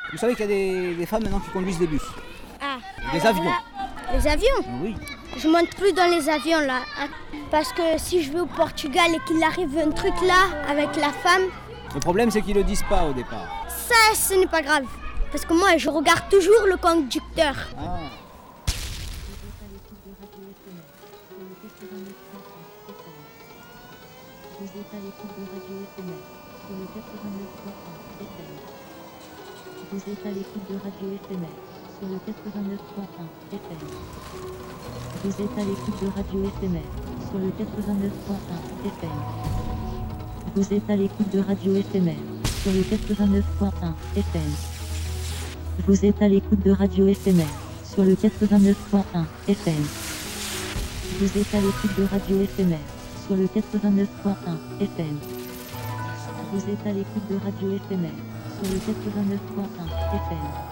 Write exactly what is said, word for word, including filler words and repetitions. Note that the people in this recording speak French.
Vous savez qu'il y a des, des femmes maintenant qui conduisent des bus, Ah, des alors avions. là, les avions? Oui. Je monte plus dans les avions là. hein. Parce que si je vais au Portugal et qu'il arrive un truc là avec la femme, Le problème, c'est qu'ils le disent pas au départ. ça ce n'est pas grave. Parce que moi je regarde toujours le conducteur. Ah. Vous êtes à l'écoute de Radio Éphémère sur le quatre-vingt-neuf point un F M. Vous êtes à l'écoute de Radio Éphémère sur le quatre-vingt-neuf point un F M. Vous êtes à l'écoute de Radio Éphémère sur le quatre-vingt-neuf point un F M. Vous êtes à l'écoute de Radio Éphémère sur le quatre-vingt-neuf point un F M. Vous êtes à l'écoute de Radio Éphémère sur le quatre-vingt-neuf point un F M. Vous êtes à l'écoute de Radio Éphémère sur le quatre-vingt-neuf point un F M. Vous êtes à l'écoute de Radio Éphémère sur le quatre-vingt-neuf point un F M.